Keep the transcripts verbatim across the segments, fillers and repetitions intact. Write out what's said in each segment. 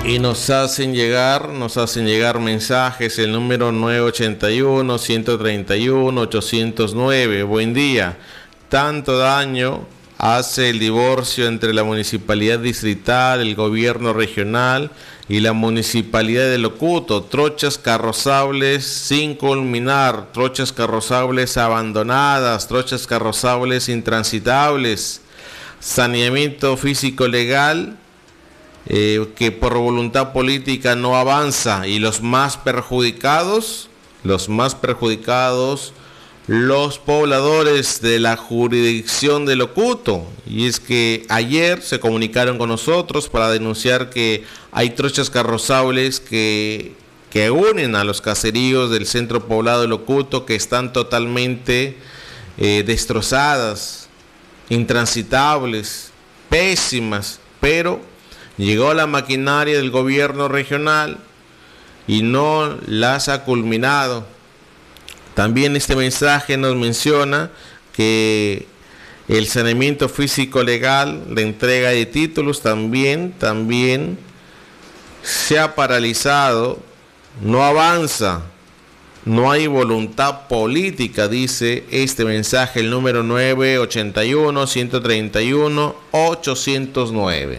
Y nos hacen llegar, nos hacen llegar mensajes, el número nueve ochenta y uno, ciento treinta y uno, ochocientos nueve. Buen día. Tanto daño hace el divorcio entre la municipalidad distrital, el gobierno regional y la municipalidad de Locuto. Trochas carrozables sin culminar, trochas carrozables abandonadas, trochas carrozables intransitables, saneamiento físico legal Eh, que por voluntad política no avanza, y los más perjudicados, los más perjudicados, los pobladores de la jurisdicción de Locuto. Y es que ayer se comunicaron con nosotros para denunciar que hay trochas carrozables que, que unen a los caseríos del centro poblado de Locuto, que están totalmente eh, destrozadas, intransitables, pésimas, pero llegó la maquinaria del gobierno regional y no las ha culminado. También este mensaje nos menciona que el saneamiento físico legal, la entrega de títulos también, también se ha paralizado, no avanza, no hay voluntad política, dice este mensaje, el número nueve ochenta y uno, ciento treinta y uno, ochocientos nueve.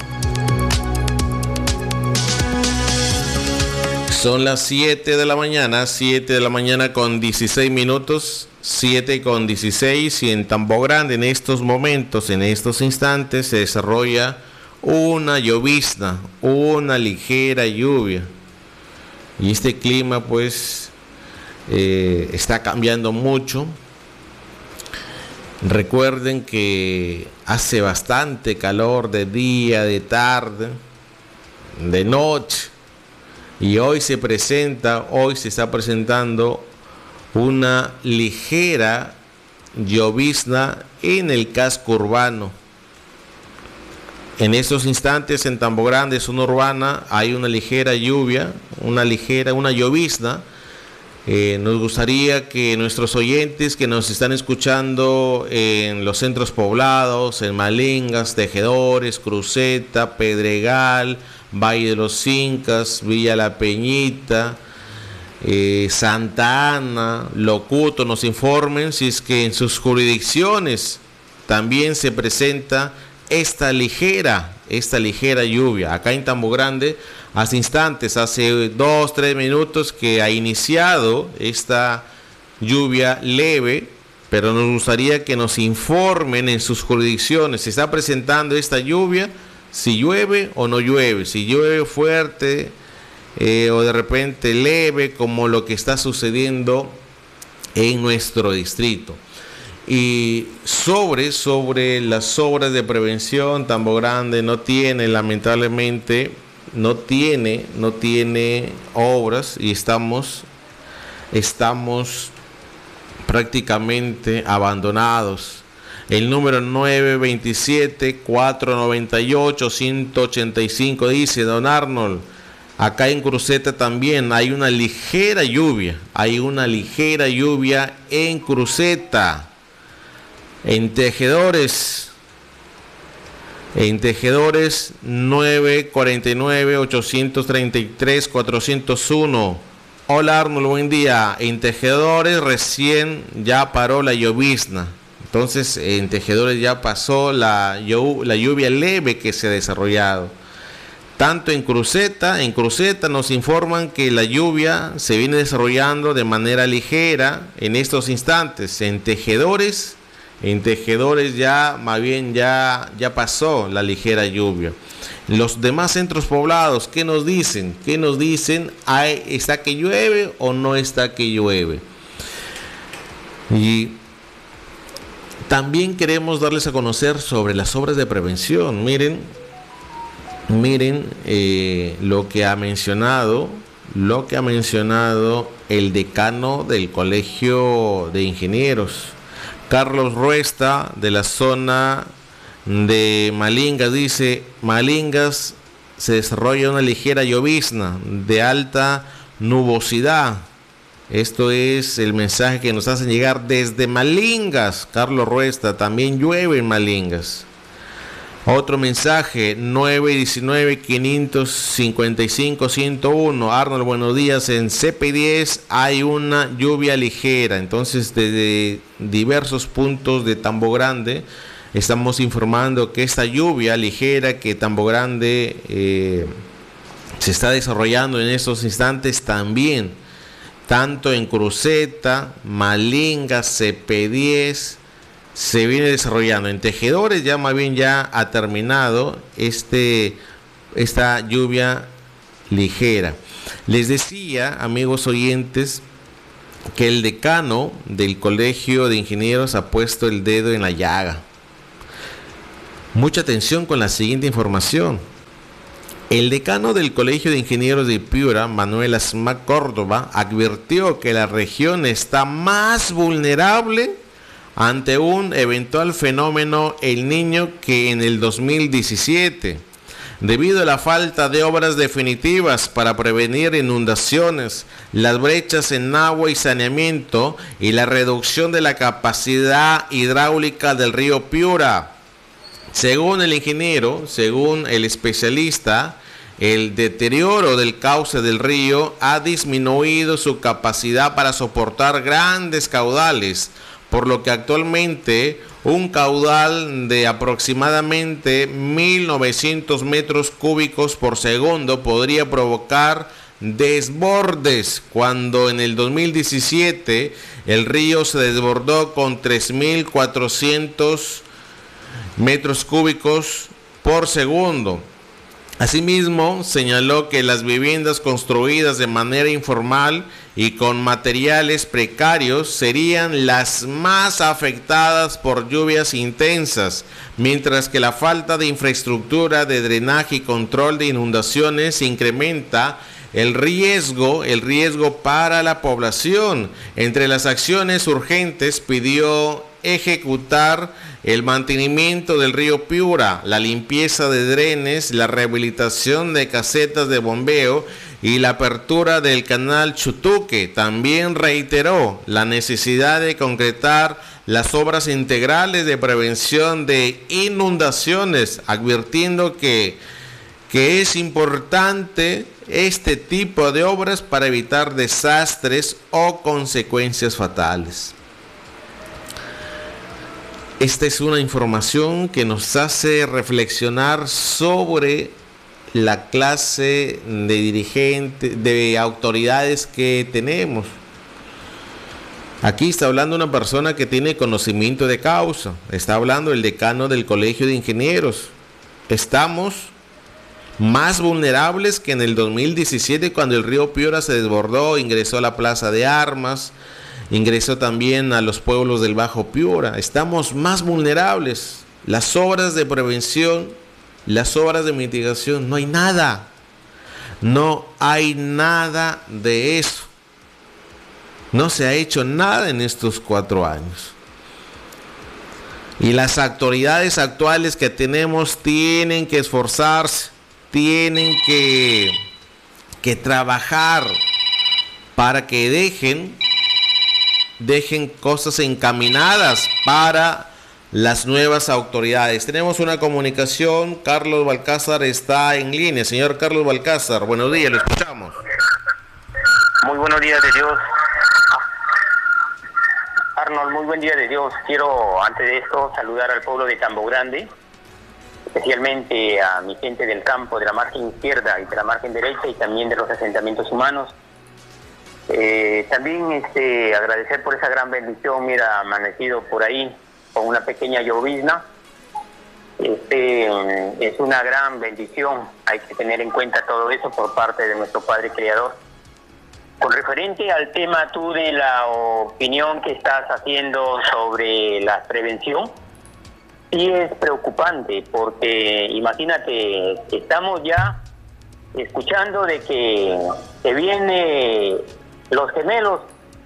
Son las siete de la mañana, siete de la mañana con dieciséis minutos, siete con dieciséis, y en Tambo Grande en estos momentos, en estos instantes, se desarrolla una llovizna, una ligera lluvia. Y este clima pues eh, está cambiando mucho. Recuerden que hace bastante calor de día, de tarde, de noche. Y hoy se presenta, hoy se está presentando una ligera llovizna en el casco urbano. En estos instantes en Tambo Grande, zona urbana, hay una ligera lluvia, una ligera, una llovizna. Eh, nos gustaría que nuestros oyentes que nos están escuchando en los centros poblados, en Malingas, Tejedores, Cruceta, Pedregal, Valle de los Incas, Villa La Peñita, eh, Santa Ana, Locuto, nos informen si es que en sus jurisdicciones también se presenta esta ligera, esta ligera lluvia. Acá en Tambo Grande, hace instantes, hace dos, tres minutos que ha iniciado esta lluvia leve, pero nos gustaría que nos informen en sus jurisdicciones. ¿Se está presentando esta lluvia? Si llueve o no llueve, si llueve fuerte eh, o de repente leve, como lo que está sucediendo en nuestro distrito. Y sobre, sobre las obras de prevención, Tambo Grande no tiene, lamentablemente, no tiene, no tiene obras, y estamos, estamos prácticamente abandonados. El número nueve veintisiete, cuatrocientos noventa y ocho, ciento ochenta y cinco dice: don Arnold, acá en Cruceta también hay una ligera lluvia, hay una ligera lluvia en Cruceta. En Tejedores, en Tejedores nueve cuarenta y nueve, ochocientos treinta y tres, cuatrocientos uno. Hola Arnold, buen día. En Tejedores recién ya paró la llovizna. Entonces en Tejedores ya pasó la, la lluvia leve que se ha desarrollado. Tanto en Cruceta, en Cruceta nos informan que la lluvia se viene desarrollando de manera ligera en estos instantes. En Tejedores, en Tejedores ya, más bien ya, ya pasó la ligera lluvia. Los demás centros poblados, ¿qué nos dicen? ¿Qué nos dicen? ¿Está que llueve o no está que llueve? Y también queremos darles a conocer sobre las obras de prevención. Miren, miren eh, lo que ha mencionado, lo que ha mencionado el decano del Colegio de Ingenieros, Carlos Ruesta, de la zona de Malingas. Dice: Malingas se desarrolla una ligera llovizna de alta nubosidad. Esto es el mensaje que nos hacen llegar desde Malingas. Carlos Ruesta, también llueve en Malingas. Otro mensaje, nueve diecinueve, quinientos cincuenta y cinco, ciento uno. Arnold, buenos días. En C P diez hay una lluvia ligera. Entonces, desde diversos puntos de Tambo Grande estamos informando que esta lluvia ligera que Tambo Grande eh, se está desarrollando en estos instantes también, tanto en Cruceta, Malinga, C P diez, se viene desarrollando. En Tejedores ya más bien ya ha terminado este, esta lluvia ligera. Les decía, amigos oyentes, que el decano del Colegio de Ingenieros ha puesto el dedo en la llaga. Mucha atención con la siguiente información. El decano del Colegio de Ingenieros de Piura, Manuel Asma Córdoba, advirtió que la región está más vulnerable ante un eventual fenómeno El Niño que en el dos mil diecisiete, debido a la falta de obras definitivas para prevenir inundaciones, las brechas en agua y saneamiento y la reducción de la capacidad hidráulica del río Piura. Según el ingeniero, según el especialista, el deterioro del cauce del río ha disminuido su capacidad para soportar grandes caudales, por lo que actualmente un caudal de aproximadamente mil novecientos metros cúbicos por segundo podría provocar desbordes, cuando en el dos mil diecisiete el río se desbordó con tres mil cuatrocientos metros cúbicos por segundo. Asimismo, señaló que las viviendas construidas de manera informal y con materiales precarios serían las más afectadas por lluvias intensas, mientras que la falta de infraestructura de drenaje y control de inundaciones incrementa el riesgo, el riesgo para la población. Entre las acciones urgentes pidió ejecutar el mantenimiento del río Piura, la limpieza de drenes, la rehabilitación de casetas de bombeo y la apertura del canal Chutuque. También reiteró la necesidad de concretar las obras integrales de prevención de inundaciones, advirtiendo que, que es importante este tipo de obras para evitar desastres o consecuencias fatales. Esta es una información que nos hace reflexionar sobre la clase de dirigentes, de autoridades que tenemos. Aquí está hablando una persona que tiene conocimiento de causa. Está hablando el decano del Colegio de Ingenieros. Estamos más vulnerables que en el dos mil diecisiete, cuando el río Piura se desbordó, ingresó a la Plaza de Armas, ingresó también a los pueblos del Bajo Piura. Estamos más vulnerables. Las obras de prevención, las obras de mitigación, no hay nada. No hay nada de eso. No se ha hecho nada en estos cuatro años. Y las autoridades actuales que tenemos tienen que esforzarse, tienen que, que trabajar para que dejen dejen cosas encaminadas para las nuevas autoridades. Tenemos una comunicación. Carlos Balcázar está en línea. Señor Carlos Balcázar, buenos días, lo escuchamos. Muy buenos días de Dios. Arnold, muy buen día de Dios. Quiero, antes de esto, saludar al pueblo de Tambo Grande, especialmente a mi gente del campo, de la margen izquierda y de la margen derecha, y también de los asentamientos humanos. Eh, también este, agradecer por esa gran bendición. Mira, amanecido por ahí con una pequeña llovizna. Este, es una gran bendición. Hay que tener en cuenta todo eso por parte de nuestro Padre Creador. Con referente al tema tú de la opinión que estás haciendo sobre la prevención, sí es preocupante, porque imagínate, estamos ya escuchando de que se viene los gemelos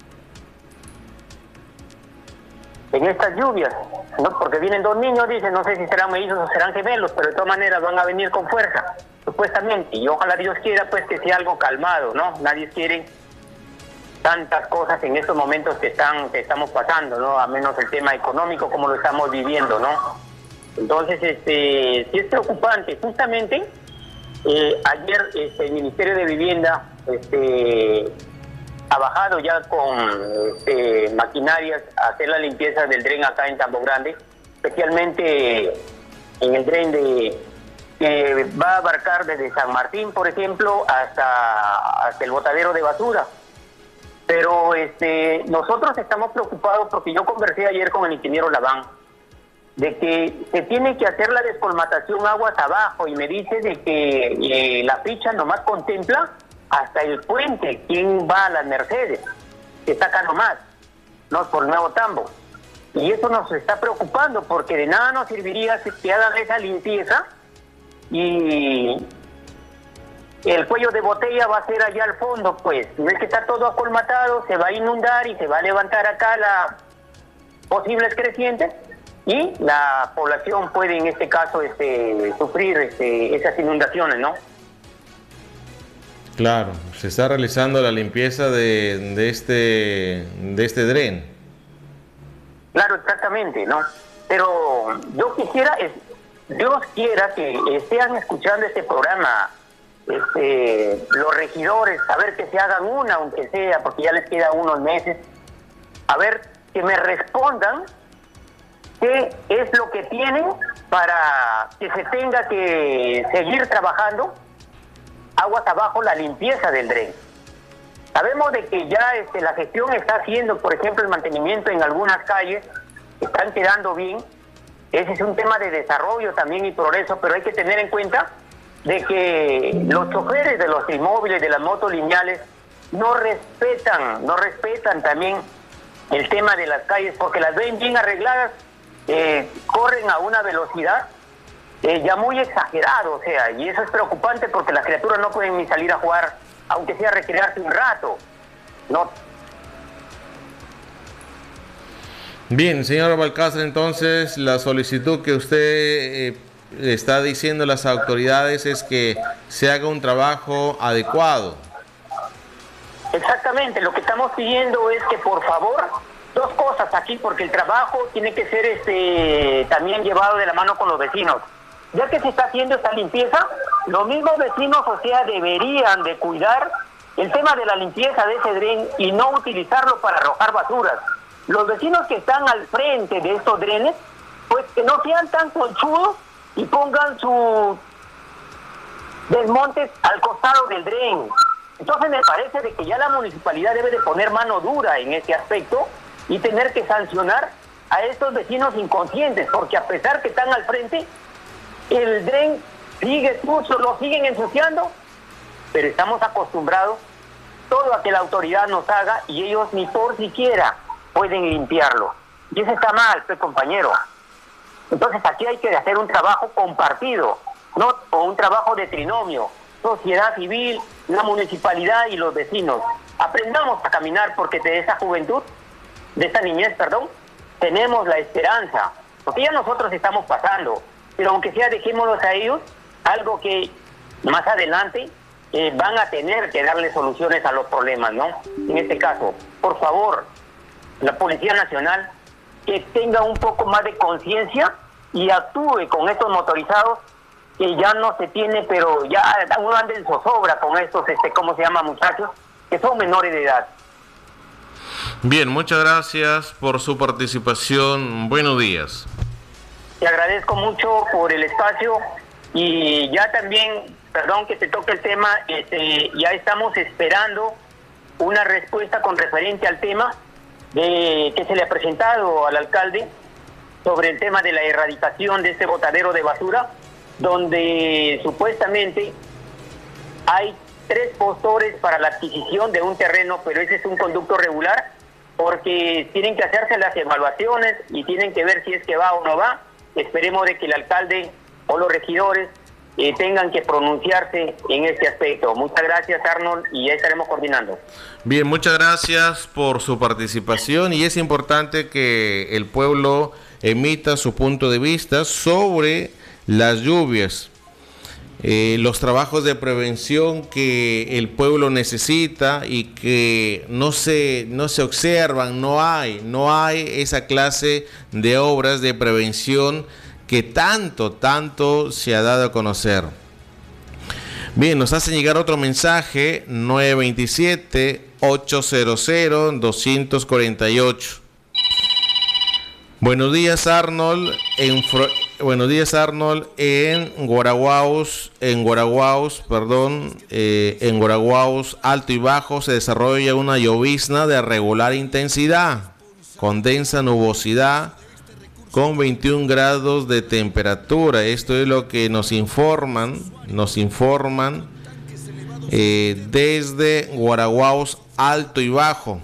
en estas lluvias, ¿no? Porque vienen dos niños, dicen, no sé si serán mellizos o serán gemelos, pero de todas maneras van a venir con fuerza, supuestamente, y ojalá Dios quiera pues que sea algo calmado, ¿no? Nadie quiere tantas cosas en estos momentos que están que estamos pasando, ¿no? A menos el tema económico como lo estamos viviendo, ¿no? Entonces, este, sí es preocupante. Justamente, eh, ayer este, el Ministerio de Vivienda este, ha bajado ya con este, maquinarias a hacer la limpieza del dren acá en Tambo Grande, especialmente en el dren de que va a abarcar desde San Martín, por ejemplo, hasta, hasta el botadero de basura. Pero este, nosotros estamos preocupados porque yo conversé ayer con el ingeniero Laván de que se tiene que hacer la descolmatación aguas abajo y me dice de que eh, la ficha nomás contempla hasta el puente, quién va a las Mercedes, que está acá nomás, no por Nuevo Tambo. Y eso nos está preocupando porque de nada nos serviría que hagan esa limpieza y el cuello de botella va a ser allá al fondo, pues. No es que está todo acolmatado, se va a inundar y se va a levantar acá las posibles crecientes y la población puede en este caso este, sufrir este, esas inundaciones, ¿no? Claro, se está realizando la limpieza de, de este de este dren. Claro, exactamente, ¿no? Pero yo quisiera, es, Dios quiera que estén escuchando este programa, este, los regidores, a ver que se hagan una, aunque sea, porque ya les queda unos meses, a ver que me respondan qué es lo que tienen para que se tenga que seguir trabajando aguas abajo la limpieza del dren. Sabemos de que ya este, la gestión está haciendo, por ejemplo, el mantenimiento en algunas calles, están quedando bien. Ese es un tema de desarrollo también y progreso, pero hay que tener en cuenta de que los choferes de los inmóviles, de las motos lineales, no respetan, no respetan también el tema de las calles, porque las ven bien arregladas, eh, corren a una velocidad eh, ya muy exagerado, o sea, y eso es preocupante porque las criaturas no pueden ni salir a jugar, aunque sea recrearse un rato, ¿no? Bien, señor Balcázar, entonces la solicitud que usted eh, está diciendo a las autoridades es que se haga un trabajo adecuado. Exactamente, lo que estamos pidiendo es que por favor, dos cosas aquí, porque el trabajo tiene que ser este también llevado de la mano con los vecinos. Ya que se está haciendo esta limpieza, los mismos vecinos, o sea, deberían de cuidar el tema de la limpieza de ese dren y no utilizarlo para arrojar basuras. Los vecinos que están al frente de estos drenes, pues que no sean tan conchudos y pongan sus desmontes al costado del dren. Entonces me parece de que ya la municipalidad debe de poner mano dura en este aspecto y tener que sancionar a estos vecinos inconscientes, porque a pesar que están al frente, el dren sigue sucio, lo siguen ensuciando, pero estamos acostumbrados todo a que la autoridad nos haga y ellos ni por siquiera pueden limpiarlo. Y eso está mal, pues, compañero. Entonces aquí hay que hacer un trabajo compartido, no o un trabajo de trinomio, sociedad civil, la municipalidad y los vecinos. Aprendamos a caminar porque de esa juventud, de esa niñez, perdón, tenemos la esperanza, porque ya nosotros estamos pasando, pero aunque sea dejémoslos a ellos, algo que más adelante eh, van a tener que darle soluciones a los problemas, ¿no? En este caso, por favor, la Policía Nacional que tenga un poco más de conciencia y actúe con estos motorizados que ya no se tiene, pero ya uno anda en zozobra con estos, este, ¿cómo se llama, muchachos? Que son menores de edad. Bien, muchas gracias por su participación. Buenos días. Te agradezco mucho por el espacio y ya también, perdón que te toque el tema, este, ya estamos esperando una respuesta con referente al tema de que se le ha presentado al alcalde sobre el tema de la erradicación de este botadero de basura, donde supuestamente hay tres postores para la adquisición de un terreno, pero ese es un conducto regular, porque tienen que hacerse las evaluaciones y tienen que ver si es que va o no va. Esperemos de que el alcalde o los regidores eh, tengan que pronunciarse en este aspecto. Muchas gracias, Arnold, y ya estaremos coordinando. Bien, muchas gracias por su participación y es importante que el pueblo emita su punto de vista sobre las lluvias, eh, los trabajos de prevención que el pueblo necesita y que no se, no se observan, no hay, no hay esa clase de obras de prevención que tanto, tanto se ha dado a conocer. Bien, nos hacen llegar otro mensaje, nueve dos siete, ocho cero cero, dos cuatro ocho. Buenos días, Arnold. En Fro- Buenos días, Arnold. En Guaraguaos, en Guaraguaos, perdón, eh, en Guaraguaos, alto y bajo, se desarrolla una llovizna de regular intensidad, con densa nubosidad, con veintiún grados de temperatura. Esto es lo que nos informan, nos informan eh, desde Guaraguaos, alto y bajo.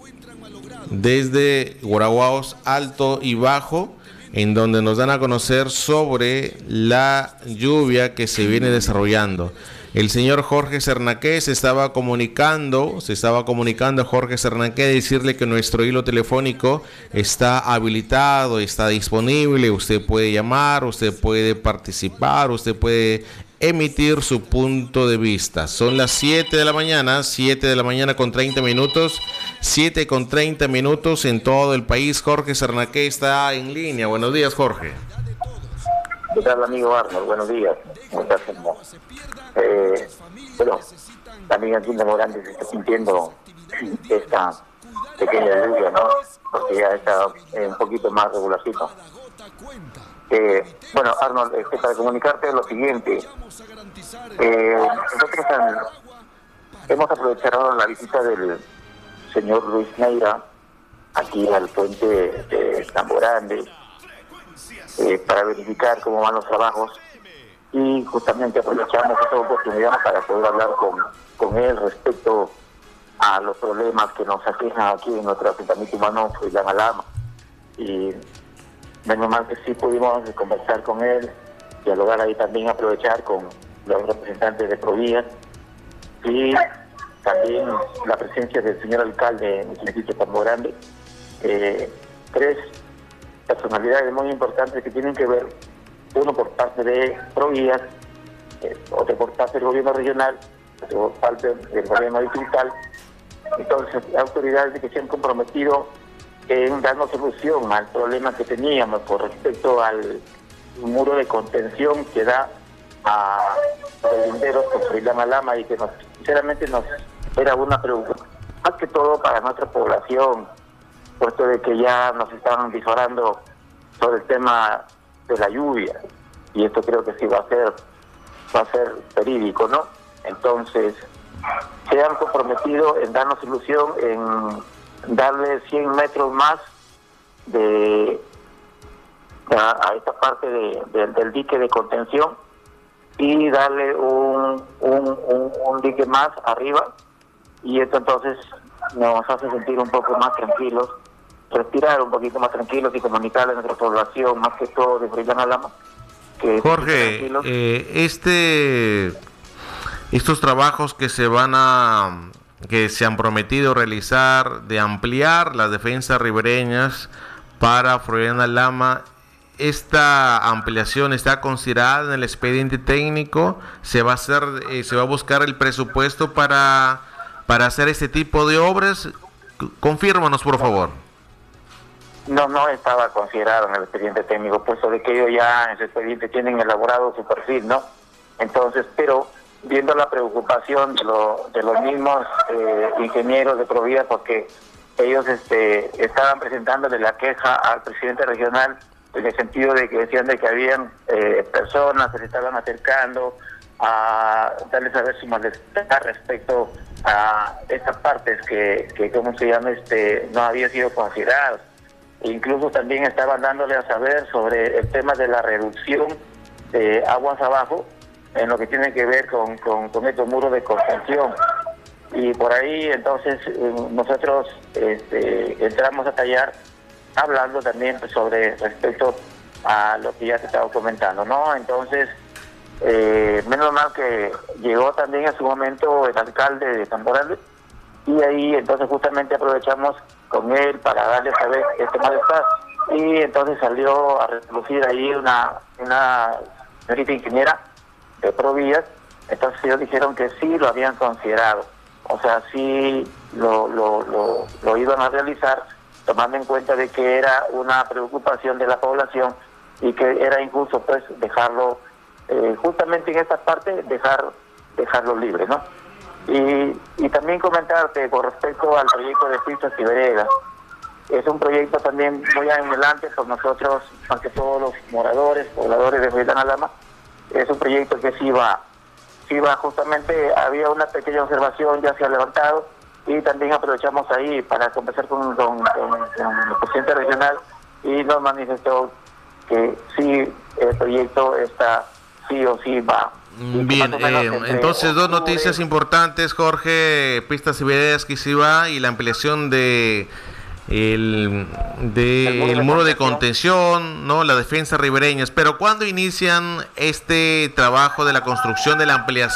Desde Guaraguaos alto y bajo, en donde nos dan a conocer sobre la lluvia que se viene desarrollando. El señor Jorge Cernaqué se estaba comunicando, se estaba comunicando a Jorge Cernaqué, decirle que nuestro hilo telefónico está habilitado, está disponible, usted puede llamar, usted puede participar, usted puede emitir su punto de vista. Son las siete de la mañana, siete de la mañana con treinta minutos, siete con treinta minutos en todo el país. Jorge Cernaqué está en línea. Buenos días, Jorge. ¿Qué tal, amigo Arnold? Buenos días. ¿Cómo estás, hermano? Eh, bueno, también aquí en Demorante se está sintiendo esta pequeña lluvia, ¿no? Porque ya está eh, un poquito más regularcito. Eh, bueno, Arnold, este, para comunicarte lo siguiente, eh, nosotros han, hemos aprovechado la visita del señor Luis Neira aquí al puente de Campo Grande eh, para verificar cómo van los trabajos, y justamente aprovechamos esta oportunidad para poder hablar con, con él respecto a los problemas que nos aquejan aquí en nuestro asentamiento humano Froilán Alama. Y menos mal que sí pudimos conversar con él, dialogar ahí, también aprovechar con los representantes de Provías y también la presencia del señor alcalde del municipio de Campo Grande. Eh, tres personalidades muy importantes que tienen que ver, uno por parte de Provías, eh, otro por parte del gobierno regional, otro por parte del gobierno distrital. Entonces, autoridades que se han comprometido en darnos solución al problema que teníamos con respecto al muro de contención que da a los linderos con Froilán Alama, y que nos, sinceramente nos era una preocupación, más que todo para nuestra población, puesto de que ya nos estaban visorando sobre el tema de la lluvia, y esto creo que sí va a ser va a ser verídico, ¿no? Entonces se han comprometido en darnos solución, en darle cien metros más de a, a esta parte de, de, del dique de contención, y darle un, un, un, un dique más arriba, y esto entonces nos hace sentir un poco más tranquilos, respirar un poquito más tranquilos y comunicarle a nuestra población, más que todo de Froilán Alama, que Jorge, eh, este estos trabajos que se van a que se han prometido realizar de ampliar las defensas ribereñas para Froilán Alama, esta ampliación está considerada en el expediente técnico, se va a hacer, eh, se va a buscar el presupuesto para para hacer este tipo de obras. Confírmanos, por favor. No, no estaba considerado en el expediente técnico, puesto de que ellos ya en su expediente tienen elaborado su perfil, ¿no? Entonces, pero viendo la preocupación de, lo, de los mismos eh, ingenieros de Provías, porque ellos este, estaban presentándole la queja al presidente regional en el sentido de que decían de que habían eh, personas que se estaban acercando a darles a ver su malestar respecto a estas partes que, que ¿cómo se llama? este no había sido considerados. Incluso también estaban dándole a saber sobre el tema de la reducción de aguas abajo en lo que tiene que ver con, con, con estos muros de contención. Y por ahí entonces nosotros este, entramos a tallar hablando también sobre respecto a lo que ya te estaba comentando, ¿no? Entonces, eh, menos mal que llegó también en su momento el alcalde de Campo Grande, y ahí entonces justamente aprovechamos con él para darle a saber este malestar, y entonces salió a relucir ahí una una señorita ingeniera de Provías. Entonces ellos dijeron que sí lo habían considerado, o sea, sí lo, lo, lo, lo iban a realizar, tomando en cuenta de que era una preocupación de la población y que era injusto pues dejarlo, eh, justamente en esta parte, dejar dejarlo libre, ¿no? Y, y también comentarte con respecto al proyecto de pistas y veredas. Es un proyecto también muy adelante por nosotros, más que todos los moradores, pobladores de Julián Lama. Es un proyecto que sí va, sí va justamente, había una pequeña observación, ya se ha levantado, y también aprovechamos ahí para conversar con, con, con, con el presidente regional, y nos manifestó que sí, el proyecto está sí o sí va. Bien, eh, entonces dos noticias importantes, Jorge: pistas y veredas que sí va, y la ampliación de el, de el muro, el muro de contención, ¿no? La defensa ribereña. Pero ¿cuándo inician este trabajo de la construcción de la ampliación?